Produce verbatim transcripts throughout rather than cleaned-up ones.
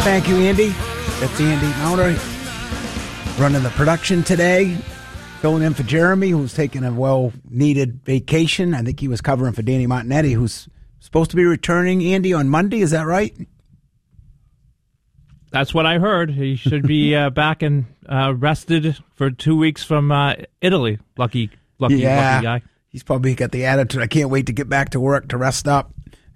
Thank you, Andy. That's Andy Mounter running the production today, filling in for Jeremy, who's taking a well-needed vacation. I think he was covering for Danny Montanetti, who's supposed to be returning, Andy, on Monday. Is that right? That's what I heard. He should be uh, back and uh, rested for two weeks from uh, Italy. Lucky, lucky, yeah. lucky guy. He's probably got the attitude, I can't wait to get back to work to rest up.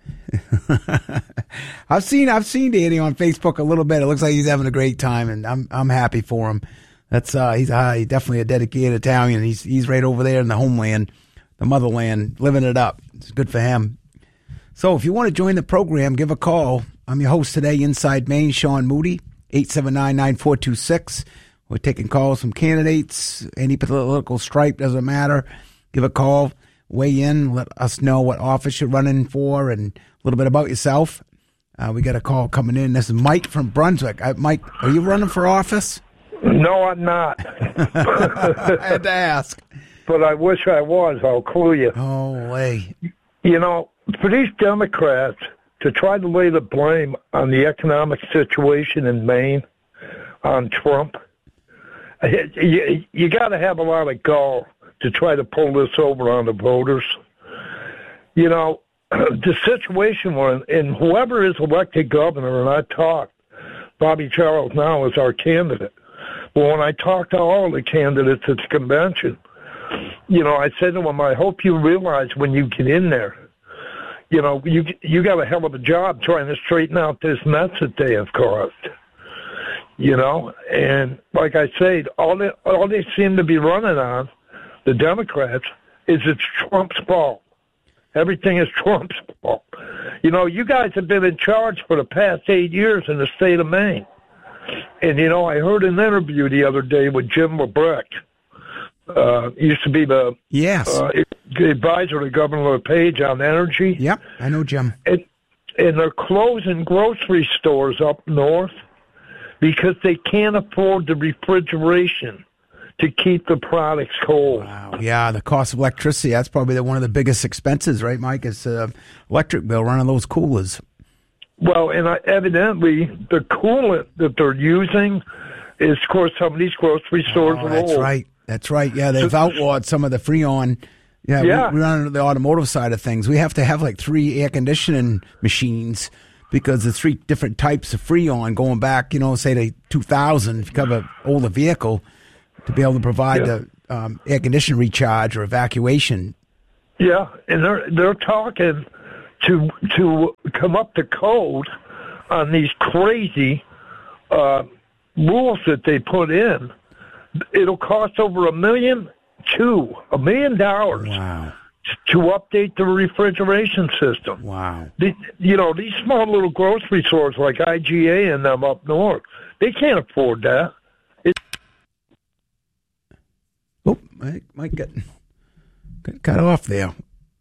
I've seen I've seen Danny on Facebook a little bit. It looks like he's having a great time, and I'm I'm happy for him. That's uh, he's uh, he's definitely a dedicated Italian. He's he's right over there in the homeland, the motherland, living it up. It's good for him. So if you want to join the program, give a call. I'm your host today, Inside Maine, Sean Moody, eight seven nine, nine four two six. We're taking calls from candidates, any political stripe, doesn't matter. Give a call, weigh in, let us know what office you're running for, and a little bit about yourself. Uh, we got a call coming in. This is Mike from Brunswick. Uh, Mike, are you running for office? No, I'm not. I had to ask. But I wish I was. I'll clue you. Oh, way. You know, for these Democrats to try to lay the blame on the economic situation in Maine on Trump, you, you got to have a lot of gall to try to pull this over on the voters. You know, the situation we're in, and whoever is elected governor, and I talked, Bobby Charles now is our candidate. But when I talked to all the candidates at the convention, you know, I said to them, I hope you realize when you get in there, you know, you you got a hell of a job trying to straighten out this mess that they have caused. You know, and like I said, all they, all they seem to be running on, the Democrats, is it's Trump's fault. Everything is Trump's fault. You know, you guys have been in charge for the past eight years in the state of Maine. And, you know, I heard an interview the other day with Jim LeBrecq. Uh, used to be the yes. uh, advisor to Governor LePage on energy. Yep, I know Jim. And, and they're closing grocery stores up north because they can't afford the refrigeration to keep the products cold. Wow. Yeah, the cost of electricity, that's probably the, one of the biggest expenses, right, Mike? Is uh, electric bill running those coolers. Well, and I, evidently the coolant that they're using is, of course, some of these grocery stores oh, are that's old. right. That's right. Yeah, they've outlawed some of the Freon. Yeah, yeah. We, we run the automotive side of things. We have to have like three air conditioning machines because there's three different types of Freon going back, you know, say to two thousand, if you have an older vehicle, to be able to provide yeah. the um, air conditioning recharge or evacuation. Yeah, and they're they're talking to to come up to code on these crazy uh, rules that they put in. It'll cost over a million, two, a million dollars wow. to update the refrigeration system. Wow. The, you know, these small little grocery stores like I G A and them up north, they can't afford that. It- oh, Mike, Mike got, got cut off there.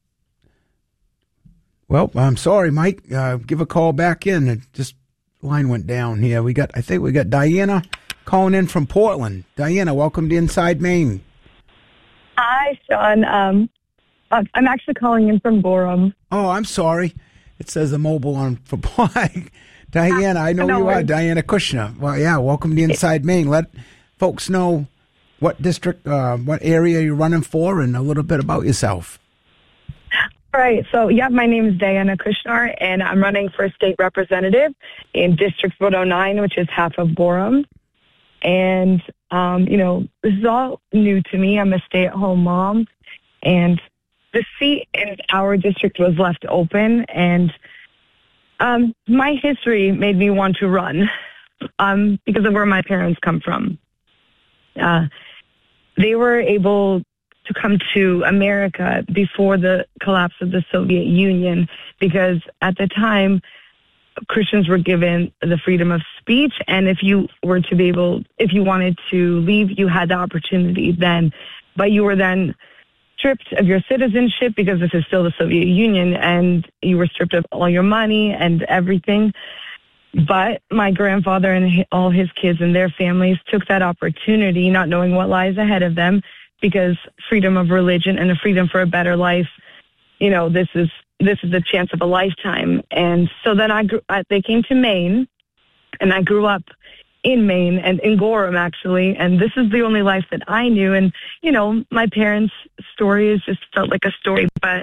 Well, I'm sorry, Mike. Uh, give a call back in. It just line went down here. We got, I think we got Diana calling in from Portland. Diana, welcome to Inside Maine. Hi, Sean. Um, I'm actually calling in from Borum. Oh, I'm sorry. It says the mobile on for Diana, I know no you worries. Are. Diana Kushner. Well, yeah, welcome to Inside Maine. Let folks know what district, uh, what area you're running for, and a little bit about yourself. Right. So, yeah, my name is Diana Kushner, and I'm running for state representative in District one oh nine, which is half of Borum. And, um, you know, this is all new to me. I'm a stay-at-home mom, and the seat in our district was left open, and um, my history made me want to run um, because of where my parents come from. Uh, they were able to come to America before the collapse of the Soviet Union because at the time, Christians were given the freedom of speech, and if you were to be able, if you wanted to leave, you had the opportunity then, but you were then stripped of your citizenship because this is still the Soviet Union, and you were stripped of all your money and everything. But my grandfather and all his kids and their families took that opportunity, not knowing what lies ahead of them, because freedom of religion and a freedom for a better life, you know, this is this is the chance of a lifetime. And so then I, grew, I they came to Maine, and I grew up in Maine and in Gorham, actually, and this is the only life that I knew. And, you know, my parents' story has just felt like a story, but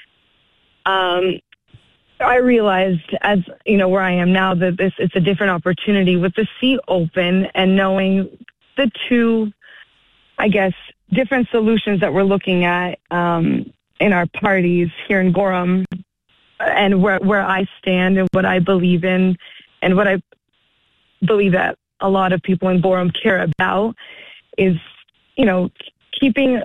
um, I realized as, you know, where I am now that this it's a different opportunity with the seat open and knowing the two, I guess, different solutions that we're looking at um, in our parties here in Gorham, and where where I stand and what I believe in and what I believe that a lot of people in Gorham care about is, you know, keeping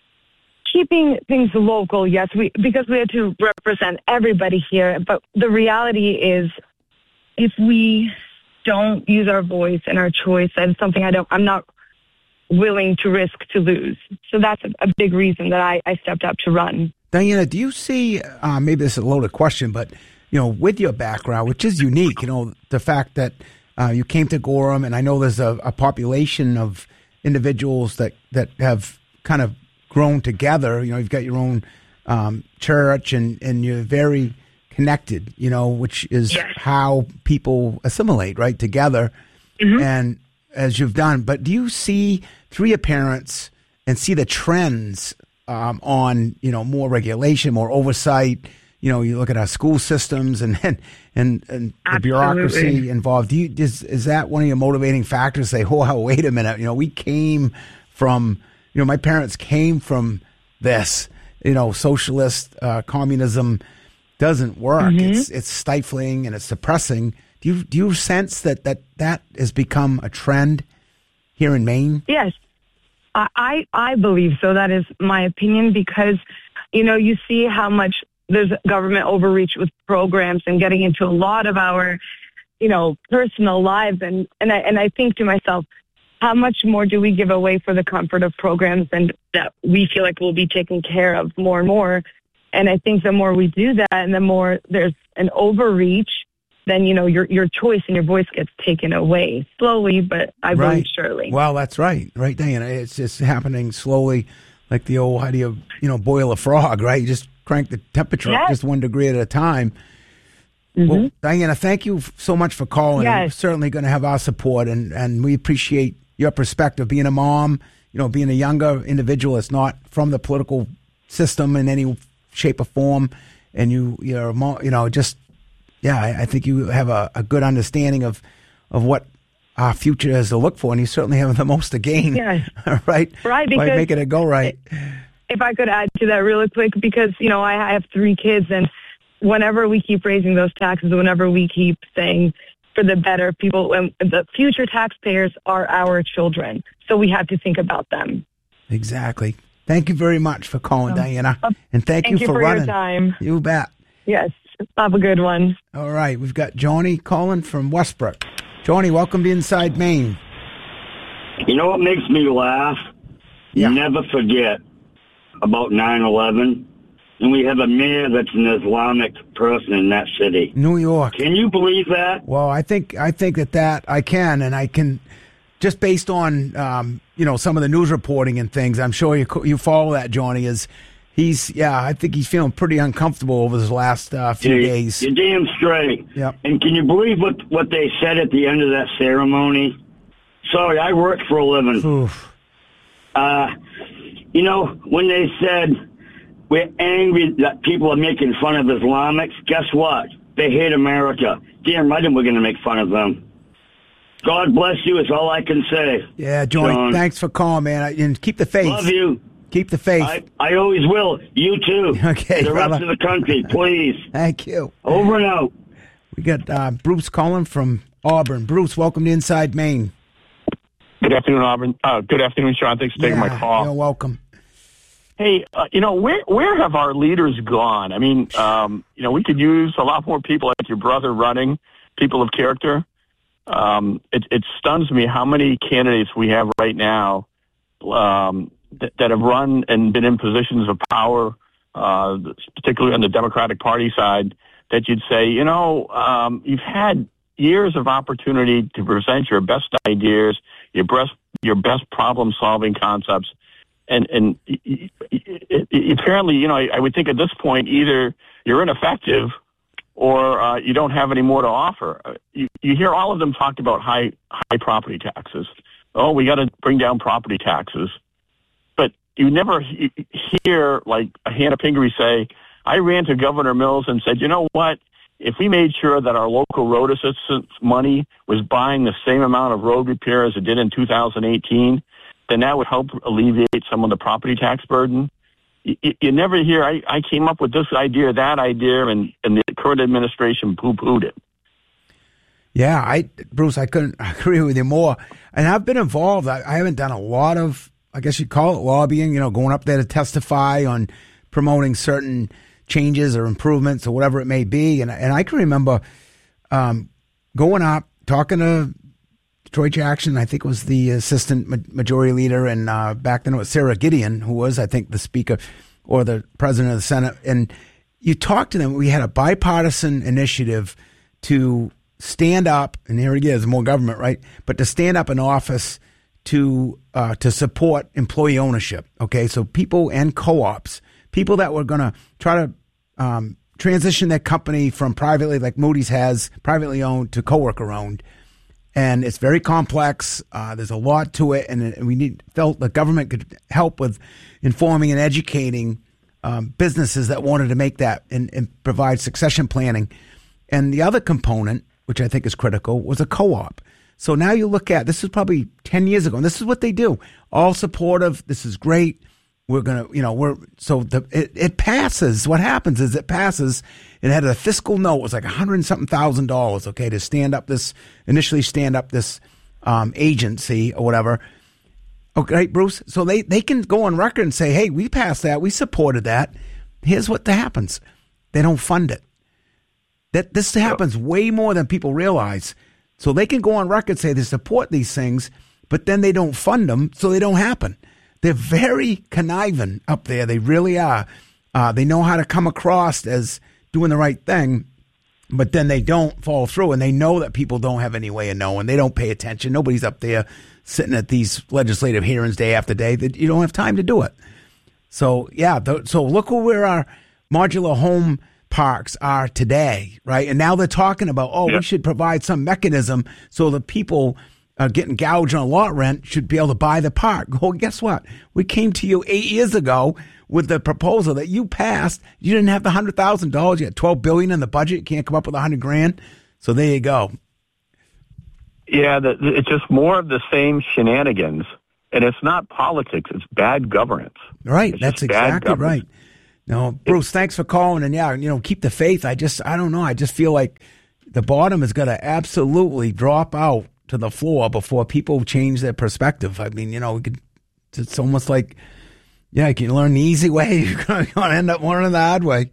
keeping things local. Yes, we because we have to represent everybody here, but the reality is, if we don't use our voice and our choice, that's something I don't. I'm not willing to risk to lose. So that's a, a big reason that I, I stepped up to run. Diana, do you see? Uh, maybe this is a loaded question, but you know, with your background, which is unique, you know, the fact that Uh, you came to Gorham, and I know there's a, a population of individuals that, that have kind of grown together. You know, you've got your own um, church, and, and you're very connected, you know, which is yes. how people assimilate, right, together. Mm-hmm. And as you've done, but do you see through your parents and see the trends um, on, you know, more regulation, more oversight? You know, you look at our school systems and and, and, and the bureaucracy involved. Do you, is, is that one of your motivating factors? Say, oh, wait a minute. You know, we came from, you know, my parents came from this. You know, socialist uh, communism doesn't work. Mm-hmm. It's it's stifling and it's suppressing. Do you do you sense that that, that has become a trend here in Maine? Yes, I, I I believe so. That is my opinion, because, you know, you see how much there's government overreach with programs and getting into a lot of our, you know, personal lives. And, and I, and I think to myself, how much more do we give away for the comfort of programs and that we feel like we'll be taken care of more and more? And I think the more we do that and the more there's an overreach, then, you know, your, your choice and your voice gets taken away slowly, but I believe Right. surely. Well, that's right. Right, Diana. It's just happening slowly, like the old, how do you, you know, boil a frog, right? You just crank the temperature Yes. up just one degree at a time. Mm-hmm. Well, Diana, thank you so much for calling. Yes. You're certainly going to have our support, and, and we appreciate your perspective. Being a mom, you know, being a younger individual that's not from the political system in any shape or form, and you, you're, a mom, you know, just, yeah, I, I think you have a, a good understanding of, of what our future has to look for, and you certainly have the most to gain, Yes. right? Right, By because making it go right. if I could add to that really quick, because, you know, I have three kids, and whenever we keep raising those taxes, whenever we keep saying for the better people, and the future taxpayers are our children. So we have to think about them. Exactly. Thank you very much for calling, Um, Diana. uh, And thank, thank you you for, for your running. time. You bet. Yes. Have a good one. All right. We've got Johnny calling from Westbrook. Johnny, welcome to Inside Maine. You know what makes me laugh? Yeah. Never forget about nine eleven. And we have a mayor that's an Islamic person in that city. New York. Can you believe that? Well, I think I think that, that I can, and I can, just based on um, you know, some of the news reporting and things. I'm sure you you follow that, Johnny. Is he's yeah? I think he's feeling pretty uncomfortable over this last uh, few You're, days. you're damn straight. Yep. And can you believe what what they said at the end of that ceremony? Sorry, I work for a living. Oof. Uh, you know, when they said we're angry that people are making fun of Islamics, guess what? They hate America. Damn right, and we're going to make fun of them. God bless you is all I can say. Yeah, Johnny. Sean. Thanks for calling, man. And keep the faith. Love you. Keep the faith. I, I always will. You too. Okay, the rest brother. of the country, please. Thank you. Over and out. We got uh, Bruce calling from Auburn. Bruce, welcome to Inside Maine. Good afternoon, Auburn. Uh, good afternoon, Sean. Thanks for taking Yeah, my call. You're welcome. Hey, uh, you know, where where have our leaders gone? I mean, um, you know, we could use a lot more people like your brother running, people of character. Um, it, it stuns me how many candidates we have right now um, that, that have run and been in positions of power, uh, particularly on the Democratic Party side, that you'd say, you know, um, you've had years of opportunity to present your best ideas, your best your best problem-solving concepts. And and apparently, you know, I would think at this point, either you're ineffective or uh, you don't have any more to offer. Uh, you, you hear all of them talk about high high property taxes. Oh, we got to bring down property taxes. But you never he- hear, like, Hannah Pingree say, I ran to Governor Mills and said, you know what? If we made sure that our local road assistance money was buying the same amount of road repair as it did in two thousand eighteen, then that would help alleviate some of the property tax burden. You, you never hear, I, I came up with this idea, that idea, and, and the current administration poo-pooed it. Yeah, I, Bruce, I couldn't agree with you more. And I've been involved. I, I haven't done a lot of, I guess you'd call it lobbying, you know, going up there to testify on promoting certain changes or improvements or whatever it may be. And, and I can remember um, going up, talking to Troy Jackson, I think was the assistant majority leader, and uh, back then it was Sarah Gideon, who was, I think, the speaker or the president of the Senate. And you talked to them. We had a bipartisan initiative to stand up, and here it is, more government, right? But to stand up an office to uh, to support employee ownership, okay? So people and co-ops, people that were going to try to um, transition their company from privately, like Moody's has, privately owned to coworker owned. And it's very complex. Uh, there's a lot to it, and we need felt the government could help with informing and educating um, businesses that wanted to make that and, and provide succession planning. And the other component, which I think is critical, was a co-op. So now you look at, this is probably ten years ago, and this is what they do. All supportive. This is great. We're going to, you know, we're, so the, it, it passes. What happens is it passes. It had a fiscal note. It was like a hundred and something thousand dollars, okay, to stand up this, initially stand up this um, agency or whatever. Okay, Bruce. So they, they can go on record and say, hey, we passed that. We supported that. Here's what happens. They don't fund it. That this happens way more than people realize. So they can go on record and say they support these things, but then they don't fund them, so they don't happen. They're very conniving up there. They really are. Uh, they know how to come across as doing the right thing, but then they don't follow through, and they know that people don't have any way of knowing. They don't pay attention. Nobody's up there sitting at these legislative hearings day after day. That you don't have time to do it. So, yeah, th- so look where our modular home parks are today, right? And now they're talking about, oh, yeah. we should provide some mechanism so the people uh, getting gouged on lot rent should be able to buy the park. Well, guess what? We came to you eight years ago with the proposal that you passed. You didn't have the one hundred thousand dollars. You had twelve billion dollars in the budget. You can't come up with one hundred grand. So there you go. Yeah, the, it's just more of the same shenanigans. And it's not politics. It's bad governance. Right. It's That's exactly right. No, Bruce, thanks for calling. And yeah, you know, keep the faith. I just, I don't know. I just feel like the bottom is going to absolutely drop out to the floor before people change their perspective. I mean, you know, we could, it's almost like, yeah, you can learn the easy way. You're going to end up learning the hard way.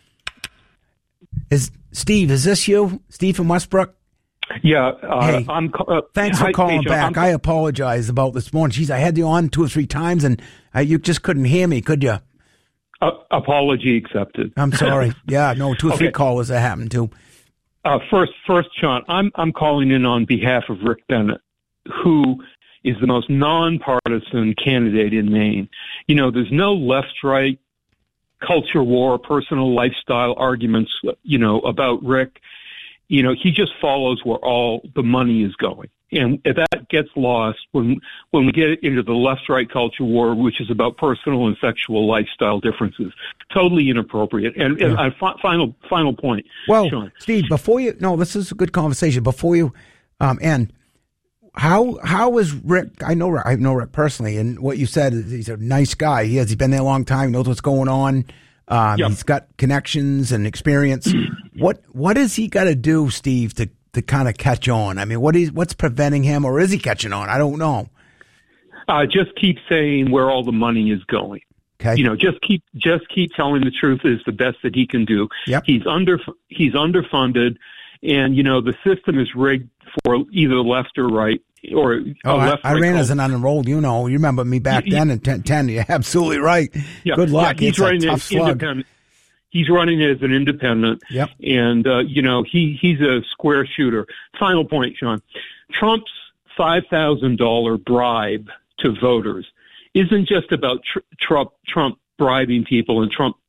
Is Steve, is this you? Steve from Westbrook? Yeah. Uh, hey, I'm, uh, thanks for hi, calling hey, back. I'm, I apologize about this morning. Jeez, I had you on two or three times, and uh, you just couldn't hear me, could you? Uh, apology accepted. I'm sorry. Yeah, no, two or okay. three callers that happened to. Uh, first, first, Sean, I'm I'm calling in on behalf of Rick Bennett, who is the most nonpartisan candidate in Maine. You know, there's no left-right culture war, personal lifestyle arguments, you know, about Rick. You know, he just follows where all the money is going. And if that gets lost when when we get into the left-right culture war, which is about personal and sexual lifestyle differences. Totally inappropriate. And, yeah. and uh, fi- final final point, well, Sean. Steve, before you, no, this is a good conversation. Before you um, end, how how is Rick? I know Rick, I know Rick personally, and what you said is he's a nice guy. He has he's been there a long time, knows what's going on. Um, yep. He's got connections and experience. what what has he got to do, Steve, to to kind of catch on? I mean, what is what's preventing him, or is he catching on? I don't know. Uh, just keep saying where all the money is going. Okay. You know, just keep just keep telling the truth is the best that he can do. Yep. He's under he's underfunded, and you know the system is rigged for either left or right. Or oh, left I, I ran as an unenrolled. You know, you remember me back then in ten ten. You're absolutely right. Yeah, Good luck. Yeah, he's it's running a tough as slug. independent. He's running as an independent. Yep. And uh, you know he he's a square shooter. Final point, Sean. Trump's five thousand dollar bribe to voters isn't just about tr- Trump Trump bribing people and Trump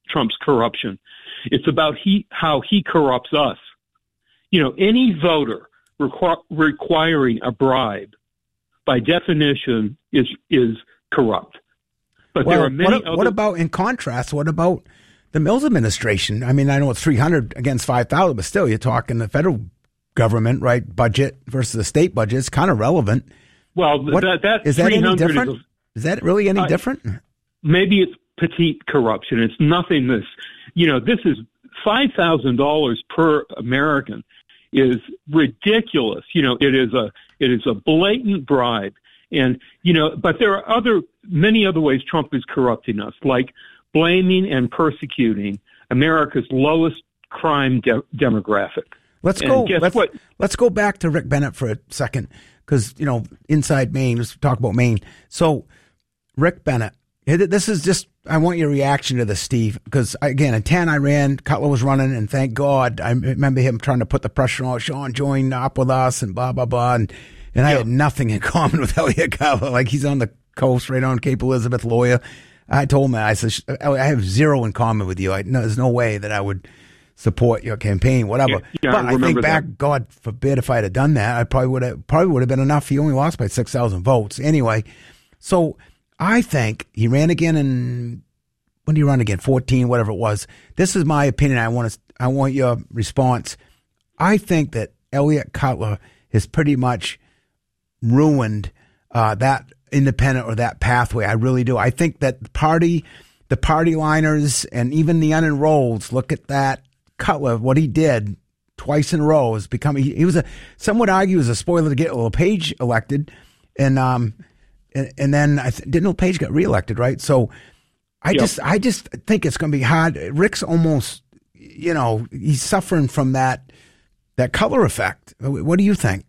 Trump's corruption. It's about he how he corrupts us. You know, any voter requ- requiring a bribe, by definition, is is corrupt. But well, there are many what, other. What about, in contrast, what about the Mills administration? I mean, I know it's three hundred against five thousand, but still, you're talking the federal government, right? Budget versus the state budget. It's kind of relevant. Well, what, that, that is that any different? Is, is that really any uh, different? Maybe it's petite corruption. It's nothing this, you know, this is five thousand dollars per American is ridiculous. You know, it is a, it is a blatant bribe. And, you know, but there are other, many other ways Trump is corrupting us, like blaming and persecuting America's lowest crime de- demographic. Let's and go. Guess let's, what? let's go back to Rick Bennett for a second, because, you know, inside Maine, let's talk about Maine. So, Rick Bennett, this is just, I want your reaction to this, Steve, because, again, in ten, I ran, Cutler was running, and thank God, I remember him trying to put the pressure on, Sean, join up with us, and blah, blah, blah, and, and I yeah. had nothing in common with Elliot Cutler. Like, he's on the coast, right on Cape Elizabeth, lawyer. I told him, I said, I have zero in common with you. I, no, there's no way that I would support your campaign, whatever. Yeah, yeah, but I, I think back, that. God forbid, if I had done that, I probably would have probably would have been enough. He only lost by six thousand votes anyway. So I think he ran again in, when did he run again? fourteen, whatever it was. This is my opinion. I want to, I want your response. I think that Elliot Cutler has pretty much ruined uh, that independent or that pathway. I really do. I think that the party, the party liners, and even the unenrolleds look at that Cutler, what he did twice in a row is becoming. He, he was a. Some would argue he was a spoiler to get LePage elected, and um, and, and then I th- didn't LePage got reelected, right? So I yep. just, I just think it's going to be hard. Rick's almost, you know, he's suffering from that that Cutler effect. What do you think?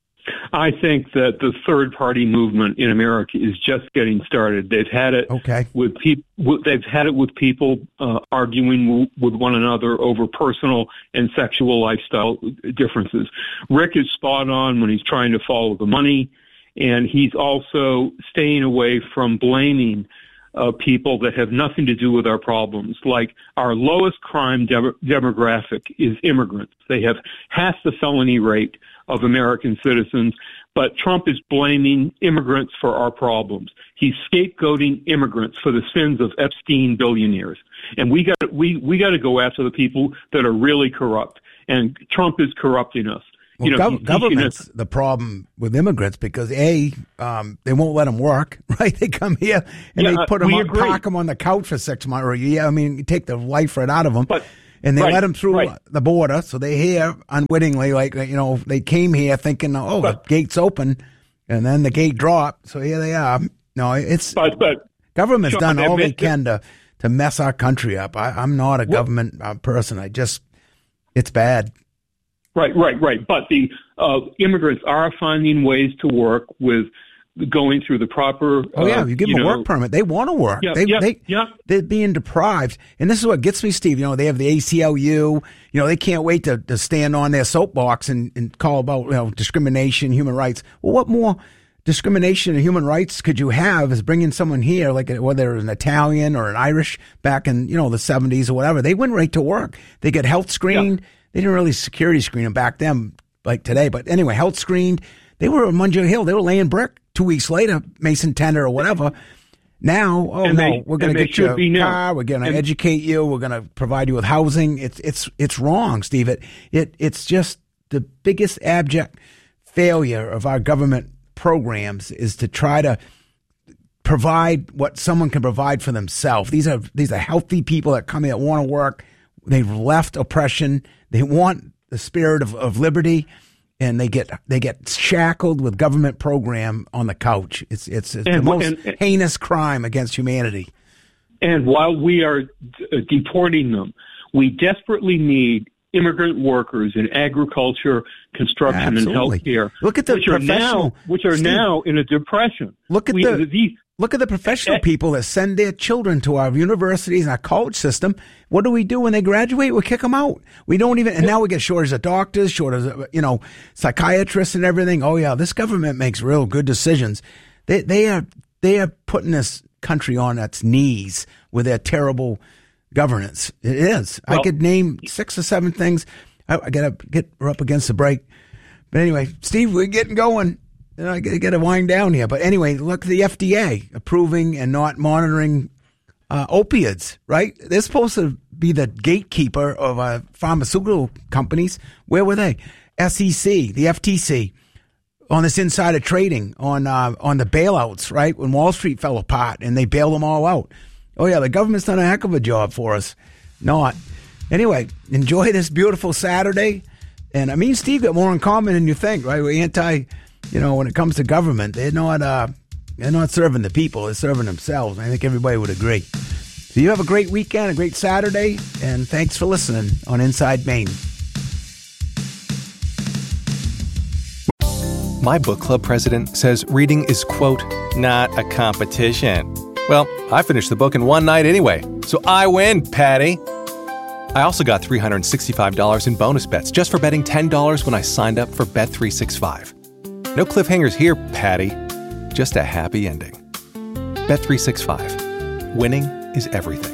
I think that the third party movement in America is just getting started. They've had it okay. with people. They've had it with people uh, arguing w- with one another over personal and sexual lifestyle differences. Rick is spot on when he's trying to follow the money, and he's also staying away from blaming uh, people that have nothing to do with our problems. Like our lowest crime de- demographic is immigrants. They have half the felony rate of American citizens, but Trump is blaming immigrants for our problems. He's scapegoating immigrants for the sins of Epstein billionaires. And we got we we got to go after the people that are really corrupt. And Trump is corrupting us. Well, you know, gov- government's us- the problem with immigrants because a um, they won't let them work, right? They come here and yeah, they put them on, agree. park them on the couch for six months or a year. I mean, you take the life right out of them. But And they right, let them through right. the border, so they here unwittingly, like, you know, they came here thinking, oh, but, the gate's open, and then the gate dropped, so here they are. No, it's but, but government's Sean, done all they, they can to, to mess our country up. I, I'm not a well, government uh, person. I just, it's bad. Right, right, right. But the uh, immigrants are finding ways to work with going through the proper. Oh yeah, uh, you give you them a know, work permit. They want to work. Yeah, they, yeah, they, yeah. They're being deprived, and this is what gets me, Steve. You know, they have the A C L U. You know, they can't wait to, to stand on their soapbox and, and call about you know discrimination, human rights. Well, what more discrimination and human rights could you have as bringing someone here, like whether an Italian or an Irish back in you know the seventies or whatever? They went right to work. They get health screened. Yeah. They didn't really security screen them back then like today, but anyway, health screened. They were in Mungo Hill. They were laying brick. Two weeks later, Mason Tender or whatever. Now, oh and no, they, we're going to get you a car. Now. We're going to and, educate you. We're going to provide you with housing. It's it's it's wrong, Steve. It it it's just the biggest abject failure of our government programs is to try to provide what someone can provide for themselves. These are these are healthy people that come here that want to work. They've left oppression. They want the spirit of, of liberty. And they get they get shackled with government program on the couch. It's it's, it's and, the most and, and, heinous crime against humanity. And while we are d- deporting them, we desperately need immigrant workers in agriculture, construction, Absolutely. and healthcare. Look at the which are professional, now which are Steve, now in a depression. Look at we, the these, look at the professional people that send their children to our universities and our college system. What do we do when they graduate? We kick them out. We don't even, and now we get shortage of doctors, shortage of, you know, psychiatrists and everything. Oh yeah, this government makes real good decisions. They they are they are putting this country on its knees with their terrible governance. It is. Well, I could name six or seven things. I, I got to get we're up against the break. But anyway, Steve, we're getting going. You know, I got to wind down here. But anyway, look, the F D A approving and not monitoring uh, opiates, right? They're supposed to be the gatekeeper of uh, pharmaceutical companies. Where were they? S E C, the F T C, on this insider trading, on uh, on the bailouts, right? When Wall Street fell apart and they bailed them all out. Oh, yeah, the government's done a heck of a job for us. Not. Anyway, enjoy this beautiful Saturday. And I mean, Steve got more in common than you think, right? We're anti, you know, when it comes to government, they're not, uh, they're not serving the people, they're serving themselves. I think everybody would agree. So you have a great weekend, a great Saturday, and thanks for listening on Inside Maine. My book club president says reading is, quote, not a competition. Well, I finished the book in one night anyway, so I win, Patty. I also got three hundred sixty-five dollars in bonus bets just for betting ten dollars when I signed up for Bet three sixty-five. No cliffhangers here, Patty. Just a happy ending. Bet three sixty-five. Winning is everything.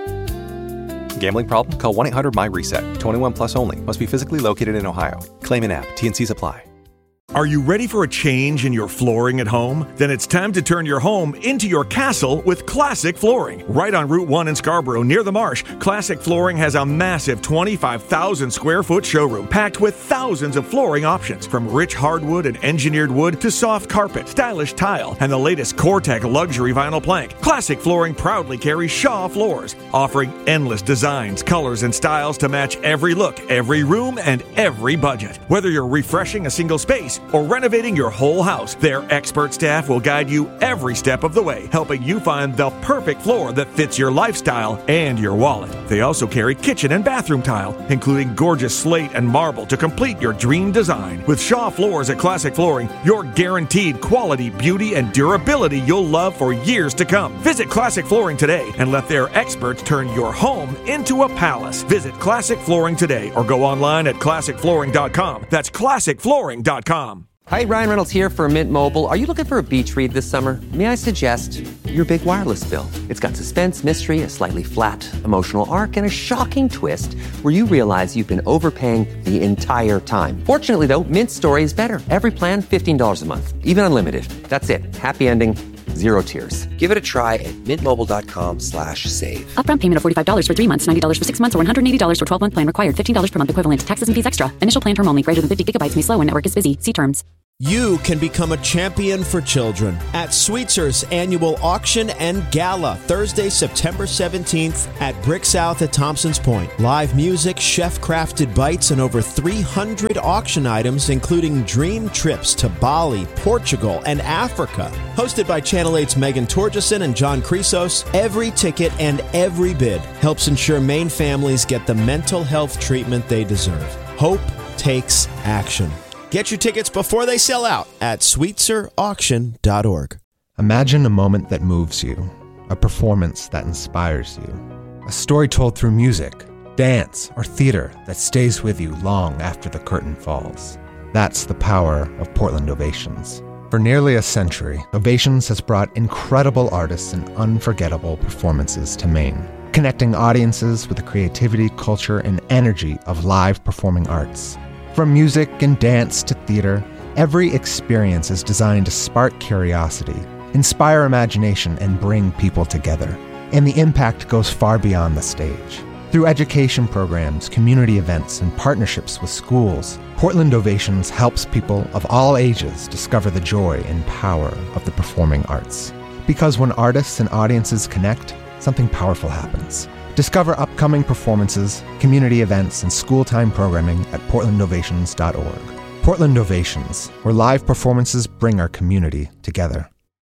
Gambling problem? Call one eight hundred my reset. twenty-one plus only. Must be physically located in Ohio. Claim in app. T N Cs apply. Are you ready for a change in your flooring at home? Then it's time to turn your home into your castle with Classic Flooring. Right on Route one in Scarborough, near the marsh, Classic Flooring has a massive twenty-five thousand square foot showroom packed with thousands of flooring options, from rich hardwood and engineered wood to soft carpet, stylish tile, and the latest Core-Tech luxury vinyl plank. Classic Flooring proudly carries Shaw floors, offering endless designs, colors, and styles to match every look, every room, and every budget. Whether you're refreshing a single space or renovating your whole house, their expert staff will guide you every step of the way, helping you find the perfect floor that fits your lifestyle and your wallet. They also carry kitchen and bathroom tile, including gorgeous slate and marble to complete your dream design. With Shaw Floors at Classic Flooring, you're guaranteed quality, beauty, and durability you'll love for years to come. Visit Classic Flooring today and let their experts turn your home into a palace. Visit Classic Flooring today or go online at classic flooring dot com. That's classic flooring dot com. Hi, Ryan Reynolds here for Mint Mobile. Are you looking for a beach read this summer? May I suggest your big wireless bill? It's got suspense, mystery, a slightly flat, emotional arc, and a shocking twist where you realize you've been overpaying the entire time. Fortunately, though, Mint's story is better. Every plan, fifteen dollars a month, even unlimited. That's it. Happy ending, zero tears. Give it a try at mintmobile.com slash save. Upfront payment of forty-five dollars for three months, ninety dollars for six months, or one hundred eighty dollars for twelve-month plan required. fifteen dollars per month equivalent. Taxes and fees extra. Initial plan term only. Greater than fifty gigabytes may slow when network is busy. See terms. You can become a champion for children at Sweetzer's annual auction and gala, Thursday, September seventeenth at Brick South at Thompson's Point. Live music, chef-crafted bites, and over three hundred auction items, including dream trips to Bali, Portugal, and Africa. Hosted by Channel eight's Megan Torgeson and John Chrysos, every ticket and every bid helps ensure Maine families get the mental health treatment they deserve. Hope takes action. Get your tickets before they sell out at sweetser auction dot org. Imagine a moment that moves you, a performance that inspires you, a story told through music, dance, or theater that stays with you long after the curtain falls. That's the power of Portland Ovations. For nearly a century, Ovations has brought incredible artists and unforgettable performances to Maine, connecting audiences with the creativity, culture, and energy of live performing arts. From music and dance to theater, every experience is designed to spark curiosity, inspire imagination, and bring people together. And the impact goes far beyond the stage. Through education programs, community events, and partnerships with schools, Portland Ovations helps people of all ages discover the joy and power of the performing arts. Because when artists and audiences connect, something powerful happens. Discover upcoming performances, community events, and school-time programming at portland ovations dot org. Portland Ovations, where live performances bring our community together.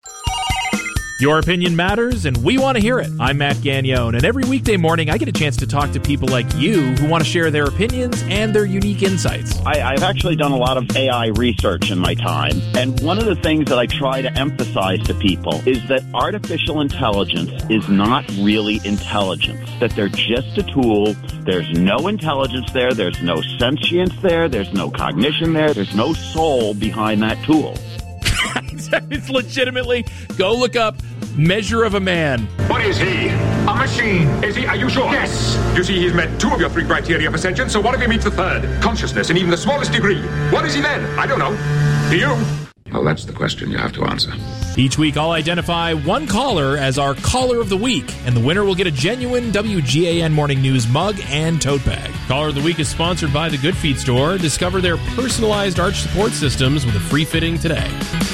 Your opinion matters, and we want to hear it. I'm Matt Gagnone, and every weekday morning I get a chance to talk to people like you who want to share their opinions and their unique insights. I, I've actually done a lot of A I research in my time, and one of the things that I try to emphasize to people is that artificial intelligence is not really intelligence, that they're just a tool. There's no intelligence there. There's no sentience there. There's no cognition there. There's no soul behind that tool. It's legitimately, go look up Measure of a Man. What is he? A machine. Is he? Are you sure? Yes. You see, he's met two of your three criteria for sentience, so what if he meets the third? Consciousness in even the smallest degree. What is he then? I don't know. Do you? Well, that's the question you have to answer. Each week, I'll identify one caller as our Caller of the Week, and the winner will get a genuine W G A N Morning News mug and tote bag. Caller of the Week is sponsored by the Good Feet Store. Discover their personalized arch support systems with a free fitting today.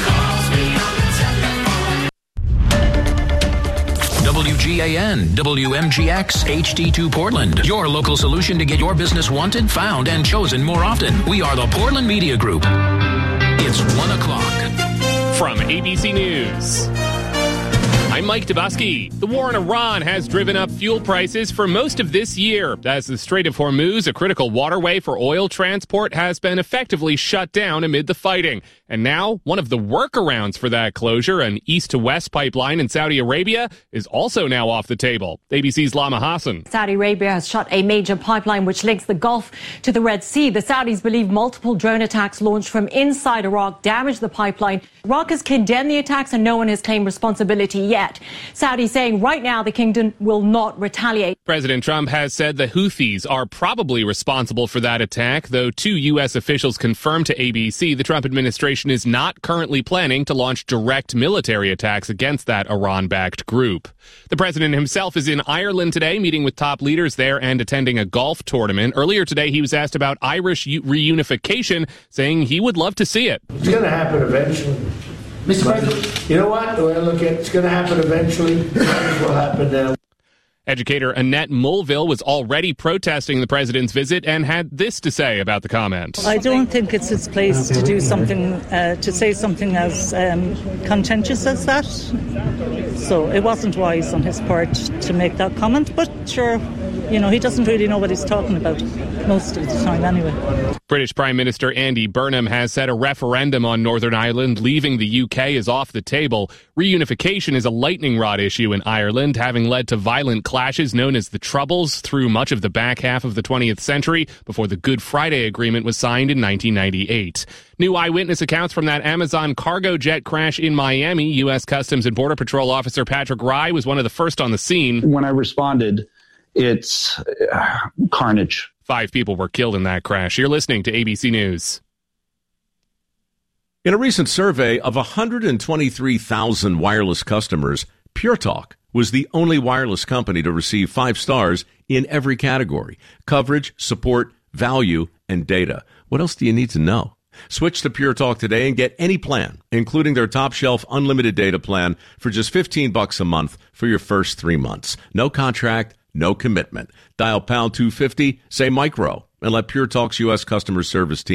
W G A N, W M G X, H D two Portland. Your local solution to get your business wanted, found, and chosen more often. We are the Portland Media Group. It's one o'clock. From A B C News, I'm Mike Dubusky. The war in Iran has driven up fuel prices for most of this year, as the Strait of Hormuz, a critical waterway for oil transport, has been effectively shut down amid the fighting. And now, one of the workarounds for that closure, an east-to-west pipeline in Saudi Arabia, is also now off the table. A B C's Lama Hassan. Saudi Arabia has shut a major pipeline which links the Gulf to the Red Sea. The Saudis believe multiple drone attacks launched from inside Iraq damaged the pipeline. Iraq has condemned the attacks and no one has claimed responsibility yet. Saudi saying right now the kingdom will not retaliate. President Trump has said the Houthis are probably responsible for that attack, though two U S officials confirmed to A B C the Trump administration is not currently planning to launch direct military attacks against that Iran-backed group. The president himself is in Ireland today, meeting with top leaders there and attending a golf tournament. Earlier today, he was asked about Irish reunification, saying he would love to see it. It's going to happen eventually. Mister President, you know what? Well, look, it's going to happen eventually. It will happen now. Educator Annette Mulville was already protesting the president's visit and had this to say about the comment. I don't think it's its place to do something, uh, to say something as um, contentious as that. So it wasn't wise on his part to make that comment, but sure, you know, he doesn't really know what he's talking about most of the time anyway. British Prime Minister Andy Burnham has said a referendum on Northern Ireland leaving the U K is off the table. Reunification is a lightning rod issue in Ireland, having led to violent clashes known as the Troubles through much of the back half of the twentieth century before the Good Friday Agreement was signed in nineteen ninety-eight. New eyewitness accounts from that Amazon cargo jet crash in Miami. U S Customs and Border Patrol Officer Patrick Rye was one of the first on the scene. When I responded, it's uh, carnage. Five people were killed in that crash. You're listening to A B C News. In a recent survey of one hundred twenty-three thousand wireless customers, Pure Talk was the only wireless company to receive five stars in every category: coverage, support, value, and data. What else do you need to know? Switch to Pure Talk today and get any plan, including their top shelf unlimited data plan, for just fifteen bucks a month for your first three months. No contract, no commitment. Dial pound two fifty, say micro, and let Pure Talk's U S customer service team